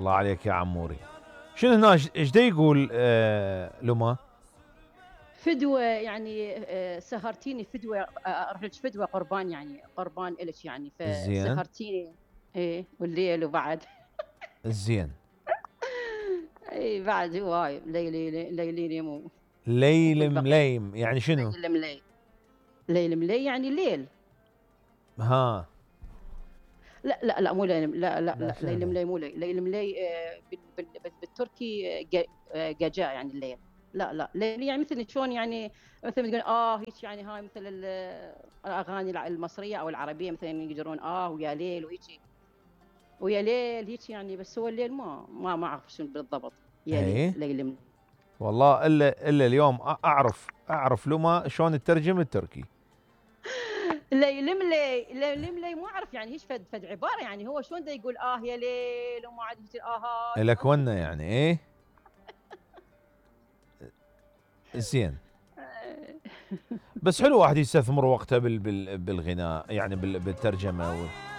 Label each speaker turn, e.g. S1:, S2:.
S1: الله عليك يا عموري. شنو هنا ايش دا يقول لما؟
S2: فدوة يعني سهرتيني فدوة، اروح لك فدوة قربان، يعني قربان الك يعني،
S1: زين
S2: فسهرتيني. ايه والليل وبعد.
S1: زين.
S2: اي بعد هواي ليلي ليلي مو
S1: ليل
S2: والبقية.
S1: مليم يعني شنو؟
S2: ليل ملي، ليل ملي يعني ليل.
S1: ها
S2: لا مو ليل،
S1: لا
S2: لا
S1: شنو
S2: ليل
S1: ليل؟
S2: ملي، مو ليل ملي بالتركي جاجا يعني الليل. لا ليل يعني مثل شلون يعني، مثل ما تقول هيك يعني، هاي مثل الاغاني المصريه او العربيه مثلا يقدرون ويا ليل وهيك، ويا ليل هيك يعني. بس هو الليل ما اعرف شنو بالضبط. يا ليل
S1: اي
S2: ليل ملي.
S1: والله الا اليوم اعرف لما شلون تترجم التركي.
S2: ليل ملي، ليل ملي مو اعرف يعني هيك فد عباره يعني، هو شلون دا يقول يا ليل وما عاد هيك هاي
S1: لك ونه يعني ايه. زين. بس حلو واحد يستثمر وقته بالغناء يعني بالترجمة